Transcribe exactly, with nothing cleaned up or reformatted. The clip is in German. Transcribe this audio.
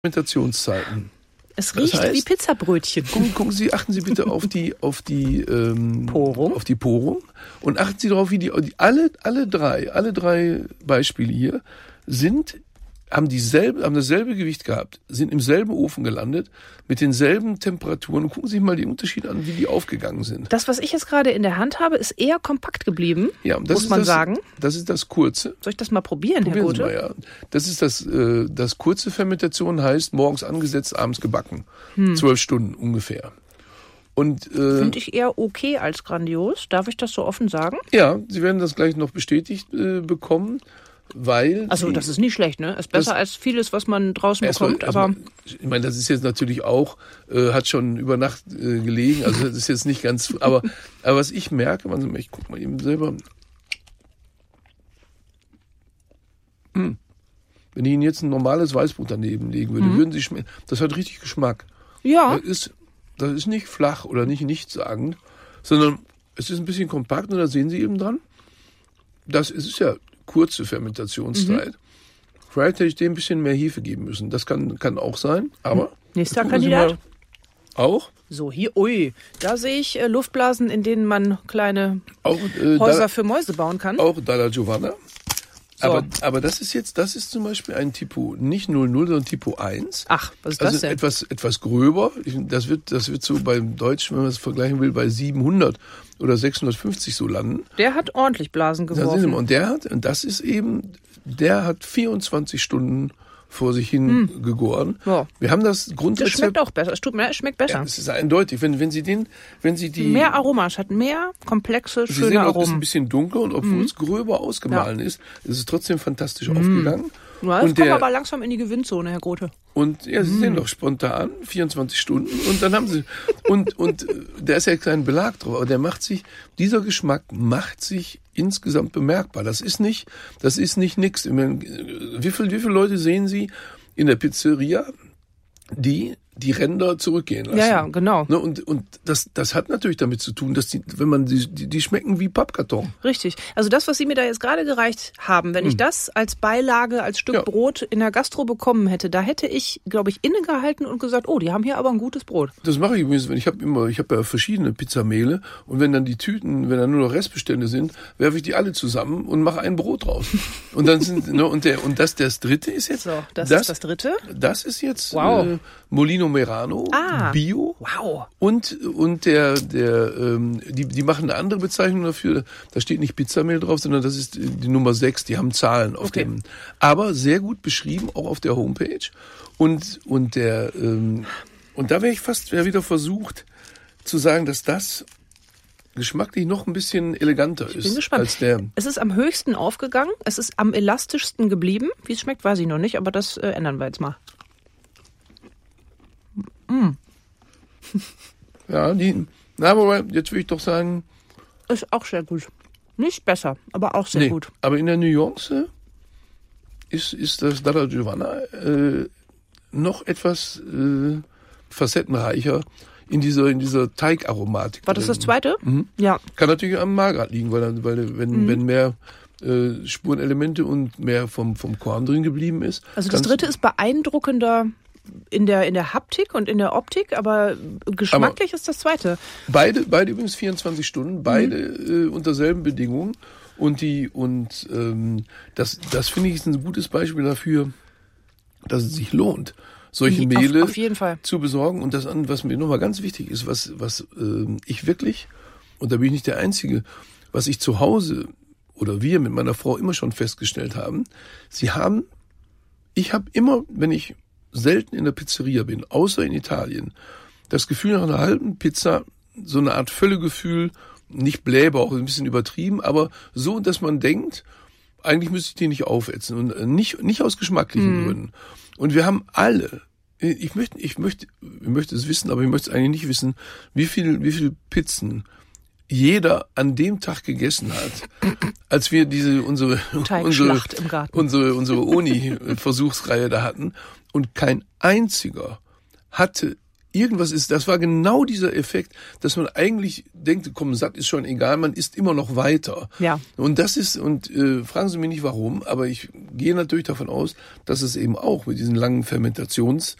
Fermentationszeiten. Es riecht das heißt, wie Pizzabrötchen. Gucken, gucken Sie, achten Sie bitte auf die, auf die, ähm, Porung. auf die Porung und achten Sie darauf, wie die, die alle, alle drei, alle drei Beispiele hier sind, haben dieselbe, haben dasselbe Gewicht gehabt, sind im selben Ofen gelandet, mit denselben Temperaturen. Und gucken Sie sich mal die Unterschiede an, wie die aufgegangen sind. Das, was ich jetzt gerade in der Hand habe, ist eher kompakt geblieben, ja, das muss ist man das, sagen. Das ist das kurze. Soll ich das mal probieren, Probieren Herr Sie Gothe? mal, ja. Das ist das, äh, das kurze Fermentation heißt morgens angesetzt, abends gebacken. Hm. Zwölf Stunden ungefähr. Und äh, finde ich eher okay als grandios. Darf ich das so offen sagen? Ja, Sie werden das gleich noch bestätigt äh, bekommen. Weil also die, das ist nicht schlecht, ne? Ist besser als vieles, was man draußen erstmal, bekommt. Erstmal, aber ich meine, das ist jetzt natürlich auch, äh, hat schon über Nacht äh, gelegen, also das ist jetzt nicht ganz, aber, aber was ich merke, man, ich guck mal eben selber. Hm. Wenn ich Ihnen jetzt ein normales Weißbrot daneben legen würde, mhm. würden Sie schmecken. Das hat richtig Geschmack. Ja. Das ist, das ist nicht flach oder nicht nichtssagend, sondern es ist ein bisschen kompakt und da sehen Sie eben dran. Das ist ja kurze Fermentationszeit. Mhm. Vielleicht hätte ich dem ein bisschen mehr Hefe geben müssen. Das kann, kann auch sein, aber... Nächster Kandidat. Auch? So, hier, ui, da sehe ich äh, Luftblasen, in denen man kleine auch, äh, Häuser Dalla, für Mäuse bauen kann. Auch Dalla Giovanna. So. Aber, aber das ist jetzt, das ist zum Beispiel ein Typo, nicht null null, sondern Typo eins. Ach, was ist also das denn? Etwas, etwas gröber. Das wird, das wird so beim Deutschen, wenn man es vergleichen will, bei siebenhundert oder sechshundertfünfzig so landen. Der hat ordentlich Blasen geworfen. Und der hat, und das ist eben, der hat vierundzwanzig Stunden vor sich hin hm. gegoren. Ja. Wir haben das Grundrezept. Das schmeckt auch besser. Es tut mir, es schmeckt besser. Ja, es ist eindeutig. Wenn, wenn Sie den, wenn Sie die. Mehr Aroma. Es hat mehr komplexe, Sie schöne sehen auch, Aromen. es ist ein bisschen dunkel und obwohl mhm. es gröber ausgemahlen ja. ist, ist es trotzdem fantastisch mhm. aufgegangen. Ja, jetzt kommen wir aber langsam in die Gewinnzone, Herr Gothe. Und ja, Sie mm. sehen doch spontan, vierundzwanzig Stunden und dann haben Sie, und, und da ist ja kein Belag drauf, aber der macht sich, dieser Geschmack macht sich insgesamt bemerkbar. Das ist nicht, das ist nicht nix. Wie viel, wie viele Leute sehen Sie in der Pizzeria, die die Ränder zurückgehen lassen? Ja, ja, genau. Ne, und und das das hat natürlich damit zu tun, dass die, wenn man die, die, die schmecken wie Pappkarton. Richtig. Also das, was Sie mir da jetzt gerade gereicht haben, wenn hm. ich das als Beilage, als Stück ja. Brot in der Gastro bekommen hätte, da hätte ich, glaube ich, innegehalten und gesagt, oh, die haben hier aber ein gutes Brot. Das mache ich übrigens, wenn ich habe immer, ich habe ja verschiedene Pizzamehle und wenn dann die Tüten, wenn dann nur noch Restbestände sind, werfe ich die alle zusammen und mache ein Brot draus. Und dann sind ne, und der und das das dritte ist jetzt. So, das, das ist das dritte. Das ist jetzt wow. äh, Molino Merano, ah, Bio. Wow. Und und der der ähm, die die machen eine andere Bezeichnung dafür. Da steht nicht Pizzamehl drauf, sondern das ist die Nummer sechs. Die haben Zahlen auf okay. dem. Aber sehr gut beschrieben, auch auf der Homepage. Und und der ähm, und da wäre ich fast wäre wieder versucht zu sagen, dass das geschmacklich noch ein bisschen eleganter ich ist bin gespannt. als der. Es ist am höchsten aufgegangen. Es ist am elastischsten geblieben. Wie es schmeckt, weiß ich noch nicht, aber das äh, ändern wir jetzt mal. Mm. Ja, die, na, aber jetzt würde ich doch sagen... Ist auch sehr gut. Nicht besser, aber auch sehr nee, gut. Aber in der Nuance ist, ist das Dalla Giovanna äh, noch etwas äh, facettenreicher in dieser, in dieser Teigaromatik. War das drin. das zweite? Mhm. Ja. Kann natürlich am Mahlgrad liegen, weil, weil wenn, mhm. wenn mehr äh, Spurenelemente und mehr vom, vom Korn drin geblieben ist. Also das dritte ist beeindruckender in der, in der Haptik und in der Optik, aber geschmacklich aber ist das zweite. Beide, beide übrigens vierundzwanzig Stunden, beide mhm. äh, unter selben Bedingungen. Und die, und ähm, das, das finde ich ist ein gutes Beispiel dafür, dass es sich lohnt, solche Mehle auf, auf jeden Fall. zu besorgen. Und das, was mir nochmal ganz wichtig ist, was, was äh, ich wirklich, und da bin ich nicht der Einzige, was ich zu Hause oder wir mit meiner Frau immer schon festgestellt haben, sie haben, ich habe immer, wenn ich selten in der Pizzeria bin, außer in Italien, das Gefühl nach einer halben Pizza, so eine Art Völlegefühl, nicht bläbe, auch ein bisschen übertrieben, aber so, dass man denkt, eigentlich müsste ich die nicht aufetzen und nicht, nicht aus geschmacklichen mm. Gründen. Und wir haben alle, ich möchte, ich möchte, ich möchte es wissen, aber ich möchte es eigentlich nicht wissen, wie viel, wie viel Pizzen jeder an dem Tag gegessen hat, als wir diese, unsere, unsere, im Garten. unsere, unsere Uni-Versuchsreihe da hatten. Und kein einziger hatte irgendwas ist, das war genau dieser Effekt, dass man eigentlich denkt, komm, satt ist schon egal, man isst immer noch weiter. Ja. Und das ist, und äh, fragen Sie mich nicht warum, aber ich gehe natürlich davon aus, dass es eben auch mit diesen langen Fermentations